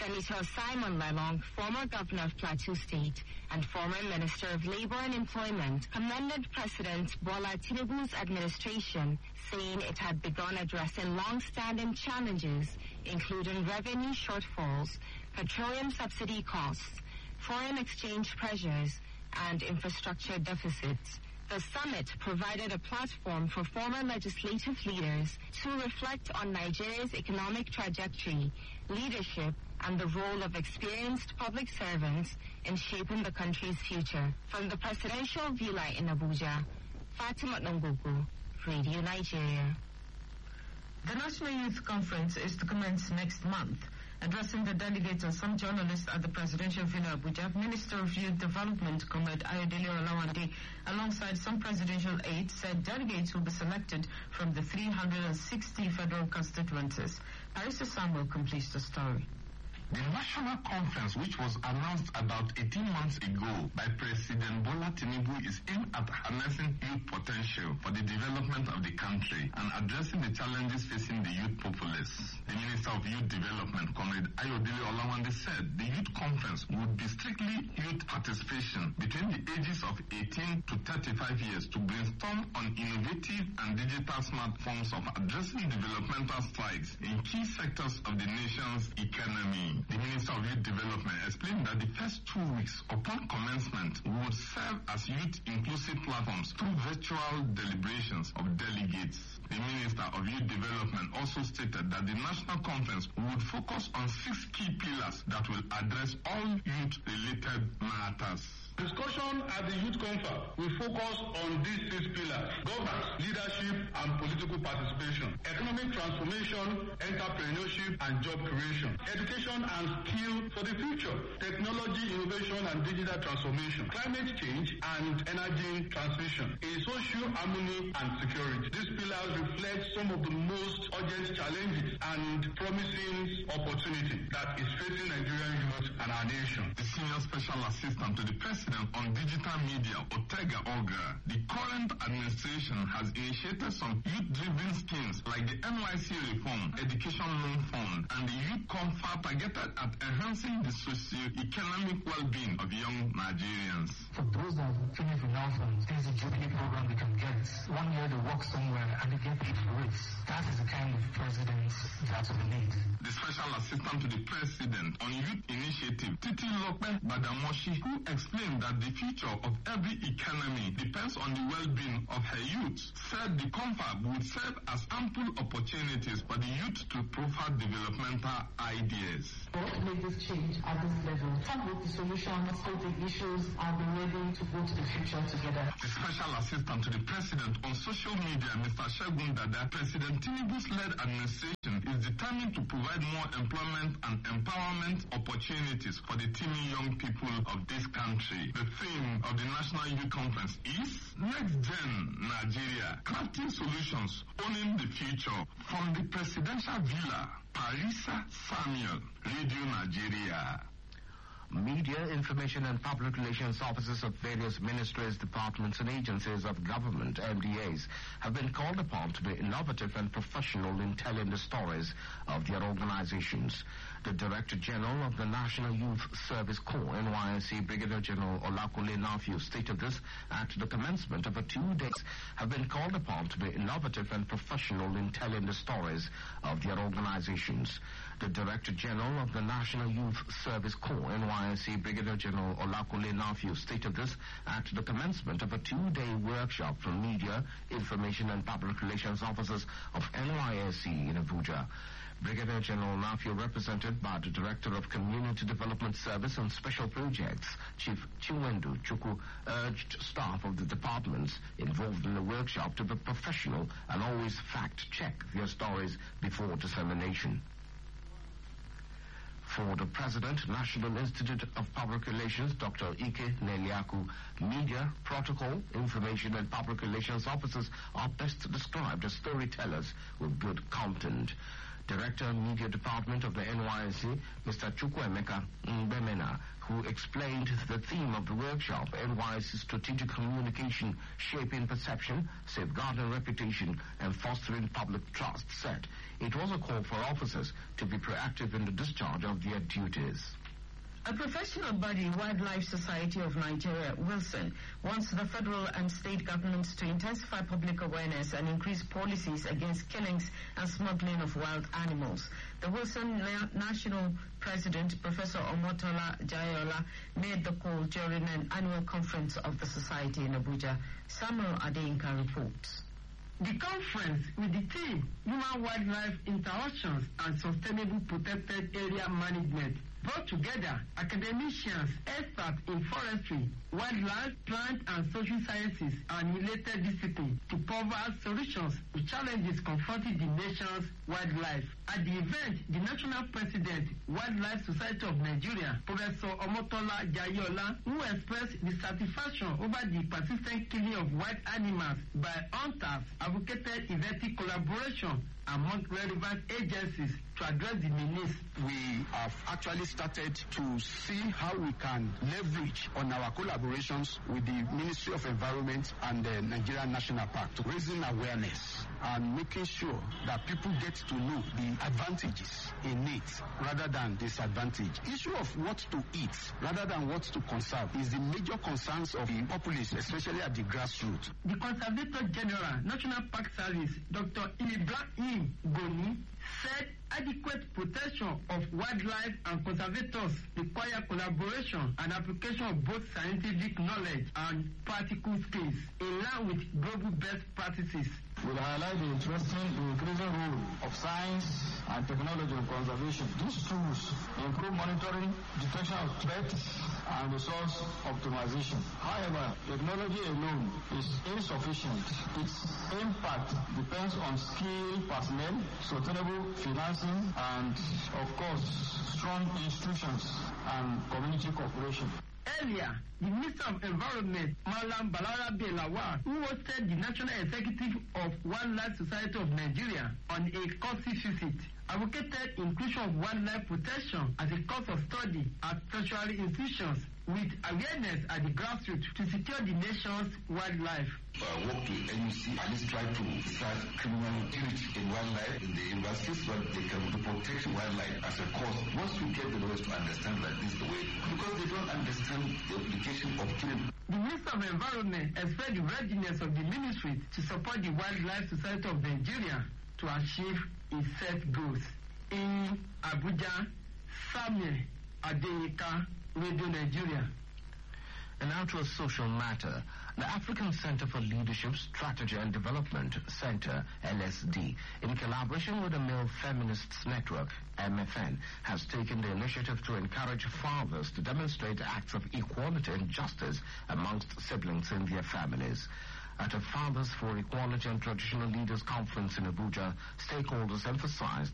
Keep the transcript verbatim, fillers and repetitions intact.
Senator Simon Lalong, former governor of Plateau State and former Minister of Labour and Employment, commended President Bola Tinubu's administration, saying it had begun addressing long-standing challenges, including revenue shortfalls, petroleum subsidy costs, foreign exchange pressures, and infrastructure deficits. The summit provided a platform for former legislative leaders to reflect on Nigeria's economic trajectory, leadership, and the role of experienced public servants in shaping the country's future. From the presidential villa in Abuja, Fatima Nongogo, Radio Nigeria. The National Youth Conference is to commence next month. Addressing the delegates and some journalists at the Presidential Villa Abuja, Minister of Youth Development, Comrade Ayodele Olawande, alongside some presidential aides, said delegates will be selected from the three hundred sixty federal constituencies. Parisa Samuel completes the story. The National Conference, which was announced about eighteen months ago by President Bola Tinubu, is aimed at harnessing youth potential for the development of the country and addressing the challenges facing the youth populace. The Minister of Youth Development, Comrade Ayodele Olawande, said the Youth Conference would be strictly youth participation between the ages of eighteen to thirty-five years to brainstorm on innovative and digital smart forms of addressing developmental strides in key sectors of the nation's economy. The Minister of Youth Development explained that the first two weeks upon commencement would serve as youth inclusive platforms through virtual deliberations of delegates. The Minister of Youth Development also stated that the National Conference would focus on six key pillars that will address all youth-related matters. Discussion at the Youth Conference will focus on these six pillars: governance, leadership and political participation, economic transformation, entrepreneurship and job creation, education and skill for the future, technology, innovation and digital transformation, climate change and energy transition, a social harmony and security. These pillars reflect some of the most urgent challenges and promising opportunities that is facing Nigerian youth and our nation. The Senior Special Assistant to the President on Digital Media, Otega Oga, the current administration has initiated some youth-driven schemes like the N Y C Reform, Education Loan Fund, and the Youth Comfort targeted at enhancing the socio-economic well-being of young Nigerians. For those that finish with now funds, there's a Jubilee program they can get. One year they work somewhere and they get paid for it. That is the kind of president that we need. The Special Assistant to the President on Youth Initiative, Titi Lope Badamoshi, who explained that the future of every economy depends on the well-being of her youth, said the confab would serve as ample opportunities for the youth to profile developmental ideas. We want to make this change at this level. Come with the solutions, solve the issues, and be ready to go to the future together. The Special Assistant to the President on Social Media, Mister Shegun Dada, President Tinubu's led administration is determined to provide more employment and empowerment opportunities for the teeming young people of this country. The theme of the National Youth Conference is Next Gen Nigeria, crafting solutions, owning the future. From the Presidential Villa, Parisa Samuel, Radio Nigeria. Media, Information and Public Relations officers of various ministries, departments and agencies of government, M D As, have been called upon to be innovative and professional in telling the stories of their organizations. The Director General of the National Youth Service Corps, N Y S C, Brigadier General Olakule Nafiu, stated this at the commencement of a two days have been called upon to be innovative and professional in telling the stories of their organizations. The Director General of the National Youth Service Corps, N Y S C, Brigadier General Olakule Nafiu, stated this at the commencement of a two-day workshop for media, information and public relations officers of N Y S C in Abuja. Brigadier General Nafiu, represented by the Director of Community Development Service and Special Projects, Chief Chiwendu Chukwu, urged staff of the departments involved in the workshop to be professional and always fact-check their stories before dissemination. For the President, National Institute of Public Relations, Doctor Ike Neliaku, media, protocol, information and public relations officers are best described as storytellers with good content. Director Media Department of the N Y S C, Mister Chukwuemeka Mbemena, who explained the theme of the workshop, N Y S C Strategic Communication, Shaping Perception, Safeguarding Reputation, and Fostering Public Trust, said it was a call for officers to be proactive in the discharge of their duties. A professional body, Wildlife Society of Nigeria, Wilson, wants the federal and state governments to intensify public awareness and increase policies against killings and smuggling of wild animals. The Wilson Na- National President, Professor Omotola Jayola, made the call during an annual conference of the society in Abuja. Samuel Adeyinka reports. The conference, with the theme Human-Wildlife Interactions and Sustainable Protected Area Management, brought together academicians, experts in forestry, wildlife, plant and social sciences, and related disciplines to provide solutions to challenges confronting the nation's wildlife. At the event, the National President, Wildlife Society of Nigeria, Professor Omotola Jayola, who expressed dissatisfaction over the persistent killing of wild animals by hunters, advocated effective collaboration among relevant agencies to address the menace. We have actually started to see how we can leverage on our collaborations with the Ministry of Environment and the Nigerian National Park, to raising awareness and making sure that people get to know the advantages in it rather than disadvantage. Issue of what to eat rather than what to conserve is the major concerns of the populace, especially at the grassroots. The Conservator General, National Park Service, Doctor Ibrahim Goni, said adequate protection of wildlife and conservators require collaboration and application of both scientific knowledge and practical skills in line with global best practices. Will highlight the interesting, the increasing role of science and technology in conservation. These tools improve monitoring, detection of threats, and resource optimization. However, technology alone is insufficient. Its impact depends on skilled personnel, sustainable financing, and, of course, strong institutions and community cooperation. Earlier, the Minister of Environment, Malam Balarabe Lawal, who hosted the National Executive of Wildlife Society of Nigeria on a courtesy visit, advocated inclusion of wildlife protection as a course of study at tertiary institutions with awareness at the grassroots to secure the nation's wildlife. I work with N U C and just try to start criminal activity in wildlife in the universities, but they can protect wildlife as a cause. Once we get the lawyers to understand that this is the way, because they don't understand the application of killing. The Minister of Environment expressed the readiness of the ministry to support the Wildlife Society of Nigeria to achieve its set goals. In Abuja, Samuel Adeyinka, Radio Nigeria. And now to a social matter. The African Center for Leadership, Strategy and Development, Center, L S D, in collaboration with the Male Feminists Network, M F N, has taken the initiative to encourage fathers to demonstrate acts of equality and justice amongst siblings in their families. At a Fathers for Equality and Traditional Leaders Conference in Abuja, stakeholders emphasized